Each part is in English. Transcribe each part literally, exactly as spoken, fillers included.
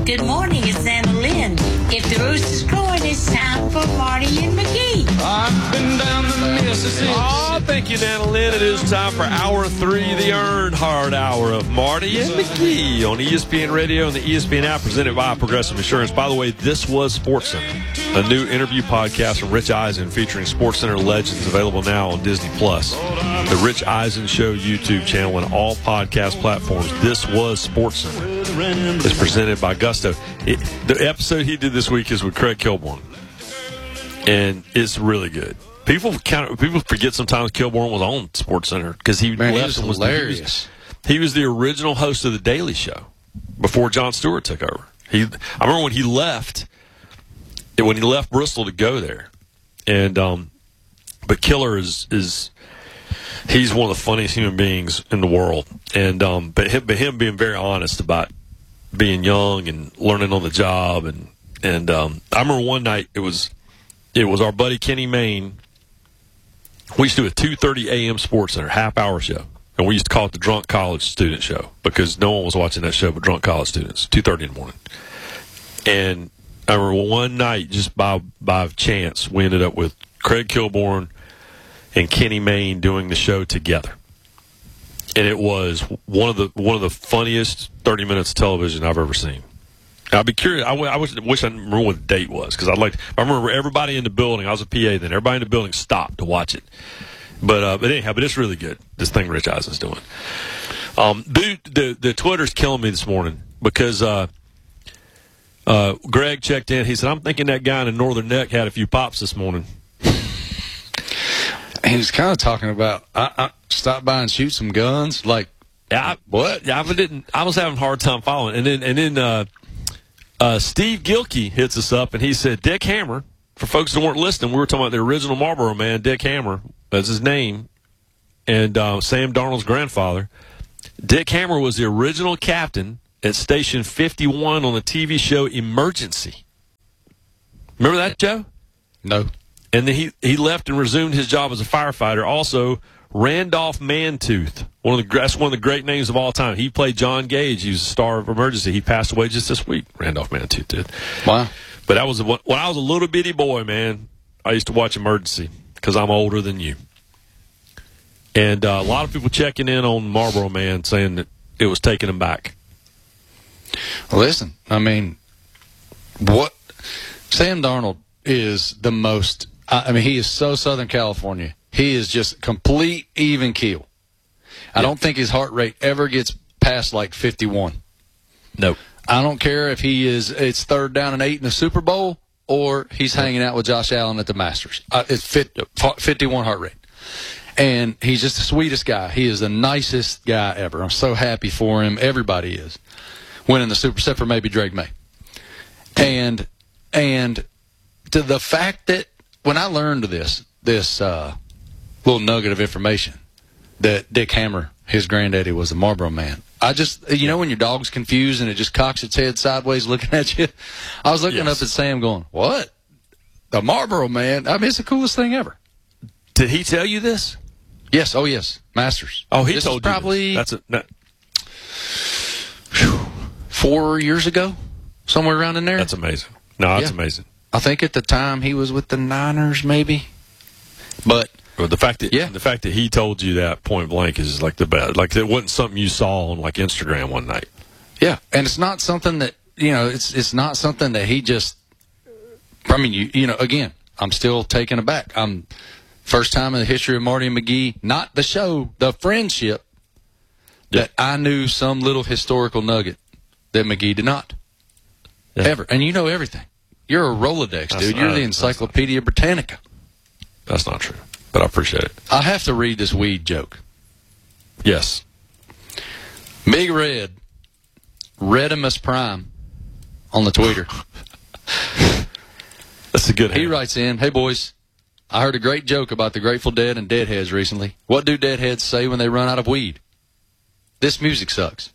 Good morning, it's Anna Lynn. If the rooster's crowing, it's time for Marty and McGee. I've been down the Mississippi. Oh, thank you, Nana Lynn. It is time for Hour three, the Earnhardt Hour of Marty and McGee on E S P N Radio and the E S P N app, presented by Progressive Insurance. By the way, this was SportsCenter, a new interview podcast from Rich Eisen featuring SportsCenter legends, available now on Disney Plus, the Rich Eisen Show YouTube channel, and all podcast platforms. This was SportsCenter. It's presented by Gusto. It, the episode he did this week is with Craig Kilborn, and it's really good. People kind of people forget sometimes Kilborn was on SportsCenter because he Man, left he and was was hilarious. The, he, was, he was the original host of the Daily Show before Jon Stewart took over. He, I remember when he left, when he left Bristol to go there, and um, but Killer is is he's one of the funniest human beings in the world, and um, but him, but him being very honest about being young and learning on the job, and and um, I remember one night it was it was our buddy Kenny Mayne. We used to do a two thirty a.m. SportsCenter half-hour show, and we used to call it the Drunk College Student Show because no one was watching that show but drunk college students, two thirty in the morning. And I remember one night, just by by chance, we ended up with Craig Kilborn and Kenny Mayne doing the show together. And it was one of the one of the funniest thirty minutes of television I've ever seen. I'd be curious. I, w- I wish, wish I remember what the date was, because I'd like. To, I remember everybody in the building. I was a P A then. Everybody in the building stopped to watch it. But uh, but anyhow, but it's really good. This thing Rich Eisen's doing. Um, dude, the the Twitter's killing me this morning because uh, uh, Greg checked in. He said, "I'm thinking that guy in the Northern Neck had a few pops this morning." He was kind of talking about I, I stop by and shoot some guns. Like Yeah, I, what? Yeah, I didn't. I was having a hard time following. And then and then. Uh, Uh, Steve Gilkey hits us up, and he said, Dick Hammer, for folks that weren't listening, we were talking about the original Marlboro man, Dick Hammer, that's his name, and uh, Sam Darnold's grandfather. Dick Hammer was the original captain at Station fifty-one on the T V show Emergency. Remember that, Joe? No. And then he, he left and resumed his job as a firefighter. Also, Randolph Mantooth, one of the that's one of the great names of all time. He played John Gage. He was a star of Emergency. He passed away just this week. Randolph Mantooth did. Wow. But that was when I was a little bitty boy, man. I used to watch Emergency because I'm older than you. And uh, a lot of people checking in on Marlboro Man, saying that it was taking him back. Listen, I mean, what Sam Darnold is the most. I mean, he is so Southern California. He is just complete even keel. I Yeah. don't think his heart rate ever gets past like fifty-one. Nope. I don't care if he is. It's third down and eight in the Super Bowl, or he's hanging out with Josh Allen at the Masters. Uh, it's fit, fifty-one heart rate, and he's just the sweetest guy. He is the nicest guy ever. I'm so happy for him. Everybody is winning the Super, except for maybe Drake May. And and to the fact that when I learned this this. Uh, little nugget of information that Dick Hammer, his granddaddy, was a Marlboro man. I just, you know, when your dog's confused and it just cocks its head sideways looking at you, I was looking Yes. up at Sam going, what? The Marlboro man? I mean, it's the coolest thing ever. Did he tell you this? Yes. Oh, yes. Masters. Oh, he this told was probably you this. That's a, no, four years ago, somewhere around in there. that's amazing. No, that's Yeah. amazing. I think at the time he was with the Niners, maybe. But Well, the fact that Yeah. the fact that he told you that point blank is like the best. Like it wasn't something you saw on like Instagram one night. yeah, and it's not something that, you know, it's it's not something that he just. I mean, you you know, again, I'm still taken aback. I'm first time in the history of Marty and McGee, not the show, the friendship, Yeah. that I knew some little historical nugget that McGee did not. Yeah. Ever. And you know everything. You're a Rolodex, That's dude. You're not- the that's Encyclopedia Britannica. That's not true, but I appreciate it. I have to read this weed joke. Yes. Big Red, Redimus Prime, on the Twitter. That's a good He handle. writes in, hey, boys, I heard a great joke about the Grateful Dead and Deadheads recently. What do Deadheads say when they run out of weed? This music sucks.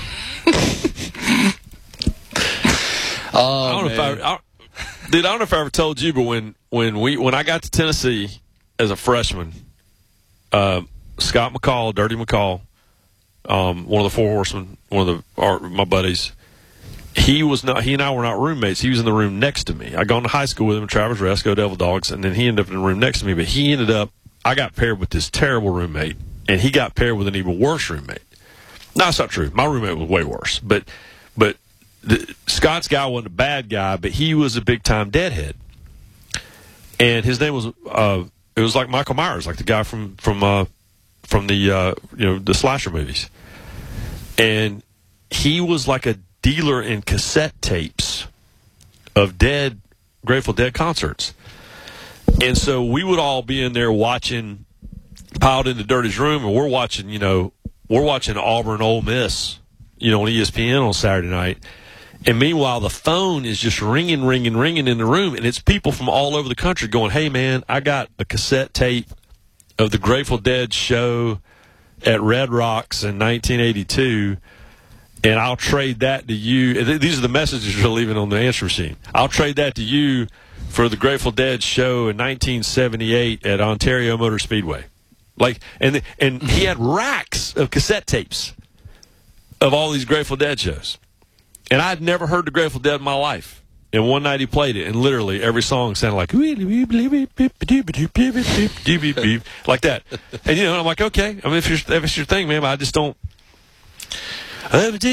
oh, I don't know man. if I, I dude, I don't know if I ever told you, but when when we when I got to Tennessee as a freshman, uh, Scott McCall, Dirty McCall, um, one of the Four Horsemen, one of the our, my buddies, he he was not. He and I were not roommates. He was in the room next to me. I gone to high school with him at Travis Rest, go Devil Dogs, and then he ended up in the room next to me. But he ended up. I got paired with this terrible roommate, and he got paired with an even worse roommate. No, that's not true. My roommate was way worse. But but the, Scott's guy wasn't a bad guy, but he was a big time deadhead. And his name was uh, it was like Michael Myers, like the guy from from uh, from the uh, you know the slasher movies. And he was like a dealer in cassette tapes of dead Grateful Dead concerts. And so we would all be in there watching, piled into Dirty's room, and we're watching, you know, we're watching Auburn Ole Miss, you know, on E S P N on Saturday night. And meanwhile, the phone is just ringing, ringing, ringing in the room, and it's people from all over the country going, hey, man, I got a cassette tape of the Grateful Dead show at Red Rocks in nineteen eighty-two, and I'll trade that to you. These are the messages you're leaving on the answer machine. I'll trade that to you for the Grateful Dead show in nineteen seventy-eight at Ontario Motor Speedway. Like, and and he had racks of cassette tapes of all these Grateful Dead shows. And I'd never heard the Grateful Dead in my life. And one night he played it, and literally every song sounded like like that. And you know, I'm like, okay. I mean, if, you're, if it's your thing, man, I just don't. Like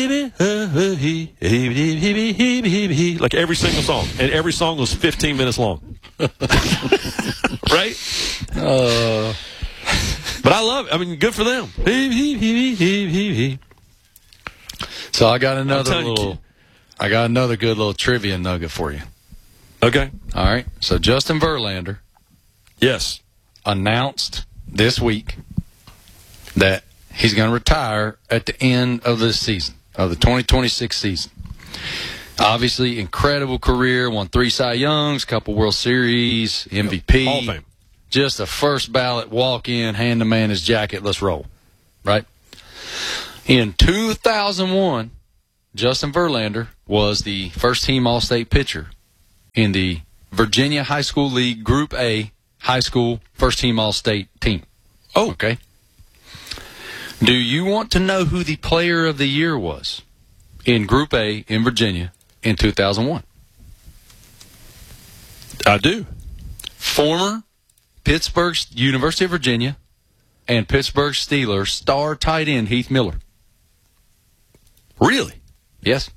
every single song, and every song was fifteen minutes long. Right? Uh, but I love it. I mean, good for them. So I got another telling you, little, kid. I got another good little trivia nugget for you. Okay. All right. So Justin Verlander Yes. announced this week that he's going to retire at the end of this season, of the twenty twenty-six season. Obviously, incredible career, won three Cy Youngs, couple World Series, M V P. Hall of Fame. Just a first ballot walk-in, hand the man his jacket, let's roll. Right? In two thousand one, Justin Verlander was the first-team All-State pitcher in the Virginia High School League Group A high school first-team All-State team. Oh. Okay. Do you want to know who the Player of the Year was in Group A in Virginia in two thousand one? I do. Former Pittsburgh University of Virginia and Pittsburgh Steelers star tight end Heath Miller. Really? Yes.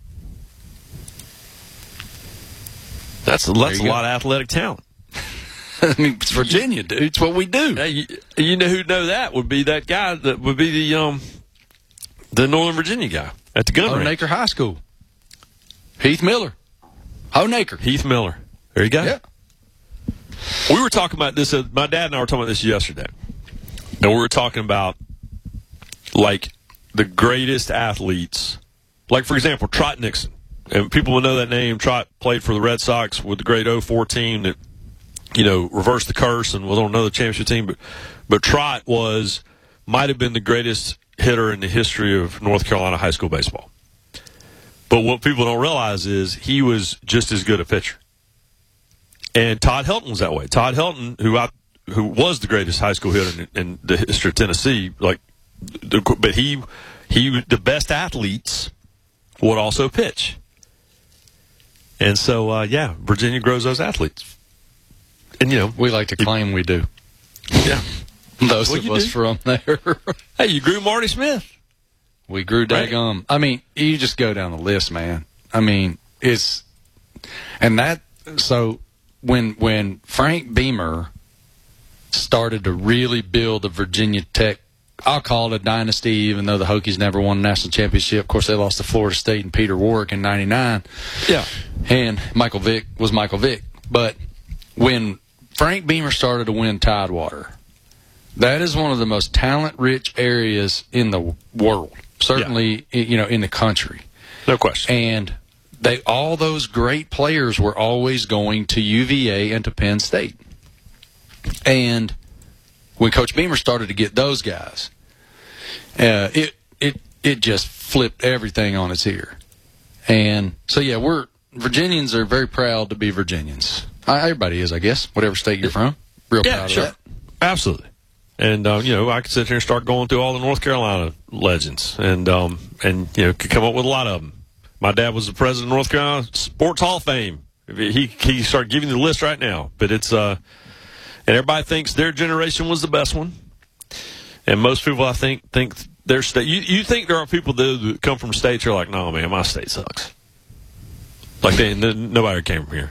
That's, that's a go. lot of athletic talent. I mean, it's Virginia, dude. It's what we do. Hey, you, you know who'd know that would be that guy that would be the um the Northern Virginia guy at the gun range. Honaker High School. Heath Miller. Honaker. Heath Miller. There you go. Yeah. We were talking about this. Uh, my dad and I were talking about this yesterday, and we were talking about like the greatest athletes. Like, for example, Trot Nixon. And people will know that name. Trot played for the Red Sox with the great oh four team that, you know, reversed the curse and was on another championship team. But, but Trot was, might have been the greatest hitter in the history of North Carolina high school baseball. But what people don't realize is he was just as good a pitcher. And Todd Helton was that way. Todd Helton, who I, who was the greatest high school hitter in, in the history of Tennessee, like, the, but he, he, the best athletes would also pitch. And so, uh, yeah, Virginia grows those athletes. And, you know. We like to claim we do. Yeah. Those Well, of you us do. from there. Hey, you grew Marty Smith. We grew Right. daggum. I mean, you just go down the list, man. I mean, it's and that. So when when Frank Beamer started to really build the Virginia Tech, I'll call it a dynasty, even though the Hokies never won a national championship. Of course, they lost to Florida State and Peter Warwick in ninety-nine. Yeah. And Michael Vick was Michael Vick. But when Frank Beamer started to win Tidewater, that is one of the most talent-rich areas in the world, certainly, you know, in the country. No question. And they all those great players were always going to U V A and to Penn State. And when Coach Beamer started to get those guys, uh, it it it just flipped everything on its ear. And so, yeah, we're Virginians are very proud to be Virginians. Uh, everybody is, I guess, whatever state you're from. Real Yeah, proud sure. of that. Absolutely. And, uh, you know, I could sit here and start going through all the North Carolina legends and, um, and you know, could come up with a lot of them. My dad was the president of North Carolina Sports Hall of Fame. He he started giving you the list right now. But it's uh, and everybody thinks their generation was the best one. And most people, I think, think their state. You, you think there are people that come from states who are like, no, man, my state sucks. Like they, nobody came from here.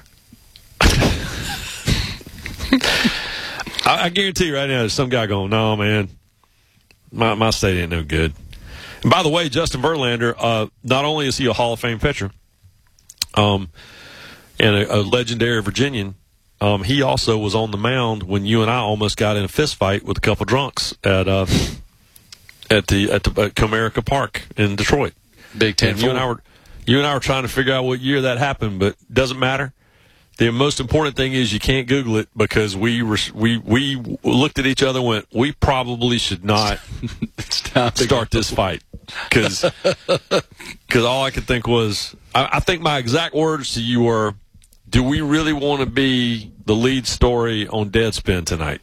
I, I guarantee you right now, there's some guy going, no, man, my my state ain't no good. And by the way, Justin Verlander, uh, not only is he a Hall of Fame pitcher, um, and a, a legendary Virginian, um, he also was on the mound when you and I almost got in a fist fight with a couple drunks at uh, at the at the at Comerica Park in Detroit. Big Ten. You and I were you and I were trying to figure out what year that happened, but it doesn't matter. The most important thing is you can't Google it because we were, we we looked at each other and went, we probably should not start this fight because all I could think was, I, I think my exact words to you were, do we really want to be the lead story on Deadspin tonight?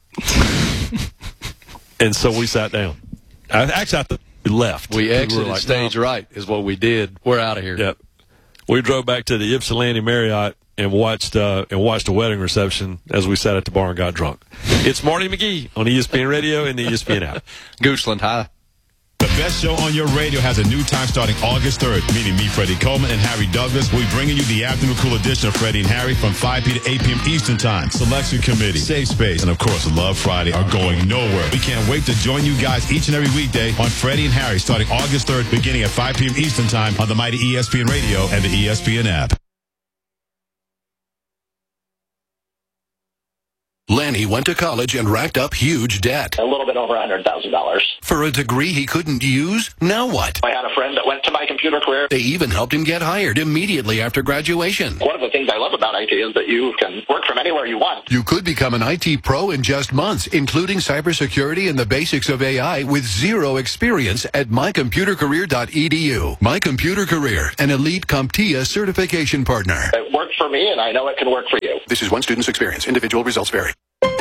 And so we sat down. I, actually, I thought we left. We exited we like, stage no. right is what we did. We're out of here. Yep. We drove back to the Ypsilanti Marriott and watched uh, and watched a wedding reception as we sat at the bar and got drunk. It's Marty McGee on E S P N Radio and the E S P N app. Goochland, hi. The best show on your radio has a new time starting August third. Meeting me, Freddie Coleman, and Harry Douglas. We'll be bringing you the afternoon cool edition of Freddie and Harry from five p.m. to eight p.m. Eastern Time. Selection Committee, Safe Space, and of course, Love Friday are going nowhere. We can't wait to join you guys each and every weekday on Freddie and Harry starting August third, beginning at five p.m. Eastern Time on the mighty E S P N Radio and the E S P N app. Lanny went to college and racked up huge debt. A little bit over one hundred thousand dollars. For a degree he couldn't use? Now what? I had a friend that went to My Computer Career. They even helped him get hired immediately after graduation. One of the things I love about I T is that you can work from anywhere you want. You could become an I T pro in just months, including cybersecurity and the basics of A I with zero experience at my computer career dot e d u. My Computer Career, an elite CompTIA certification partner. It worked for me, and I know it can work for you. This is one student's experience. Individual results vary.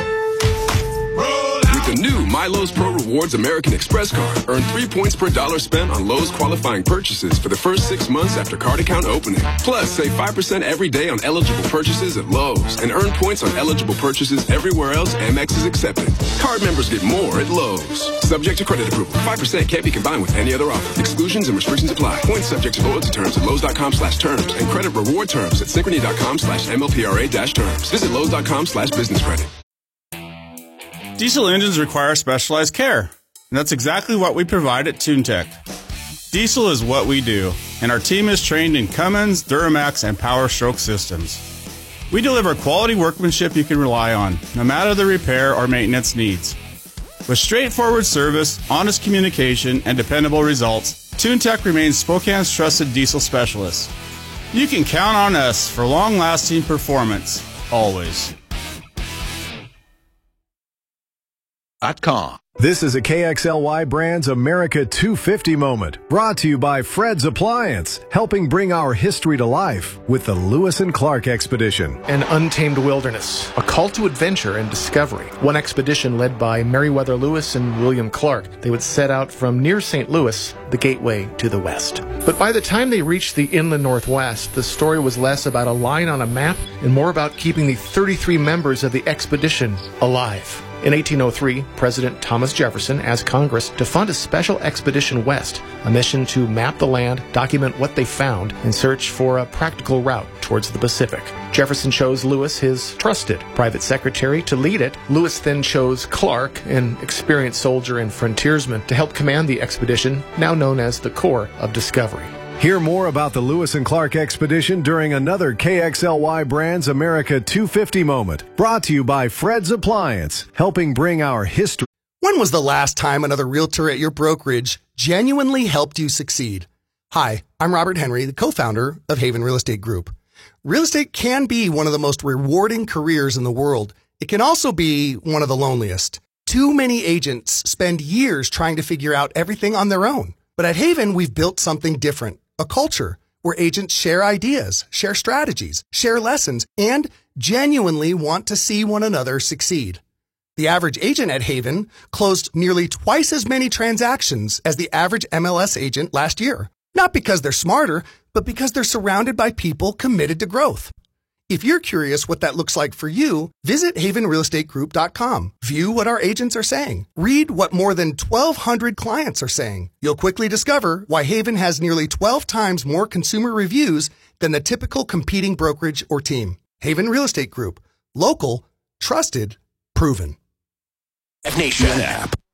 The new MyLowe's Pro Rewards American Express card. Earn three points per dollar spent on Lowe's qualifying purchases for the first six months after card account opening. Plus, save five percent every day on eligible purchases at Lowe's and earn points on eligible purchases everywhere else Amex is accepted. Card members get more at Lowe's. Subject to credit approval. five percent can't be combined with any other offer. Exclusions and restrictions apply. Points subject to loyalty terms at Lowe's.com slash terms and credit reward terms at Synchrony.com slash MLPRA dash terms. Visit Lowe's.com slash business credit. Diesel engines require specialized care, and that's exactly what we provide at TuneTech. Diesel is what we do, and our team is trained in Cummins, Duramax, and Power Stroke systems. We deliver quality workmanship you can rely on, no matter the repair or maintenance needs. With straightforward service, honest communication, and dependable results, TuneTech remains Spokane's trusted diesel specialist. You can count on us for long-lasting performance, always. Com. This is a K X L Y Brands America two fifty moment, brought to you by Fred's Appliance, helping bring our history to life with the Lewis and Clark Expedition. An untamed wilderness, a call to adventure and discovery. One expedition led by Meriwether Lewis and William Clark. They would set out from near Saint Louis, the gateway to the west. But by the time they reached the inland northwest, the story was less about a line on a map and more about keeping the thirty-three members of the expedition alive. In eighteen oh three, President Thomas Jefferson asked Congress to fund a special expedition west, a mission to map the land, document what they found, and search for a practical route towards the Pacific. Jefferson chose Lewis, his trusted private secretary, to lead it. Lewis then chose Clark, an experienced soldier and frontiersman, to help command the expedition, now known as the Corps of Discovery. Hear more about the Lewis and Clark Expedition during another K X L Y Brands America two fifty moment, brought to you by Fred's Appliance, helping bring our history. When was the last time another realtor at your brokerage genuinely helped you succeed? Hi, I'm Robert Henry, the co-founder of Haven Real Estate Group. Real estate can be one of the most rewarding careers in the world. It can also be one of the loneliest. Too many agents spend years trying to figure out everything on their own. But at Haven, we've built something different. A culture where agents share ideas, share strategies, share lessons, and genuinely want to see one another succeed. The average agent at Haven closed nearly twice as many transactions as the average M L S agent last year. Not because they're smarter, but because they're surrounded by people committed to growth. If you're curious what that looks like for you, visit haven real estate group dot com. View what our agents are saying. Read what more than twelve hundred clients are saying. You'll quickly discover why Haven has nearly twelve times more consumer reviews than the typical competing brokerage or team. Haven Real Estate Group. Local, trusted, proven. F Nation app.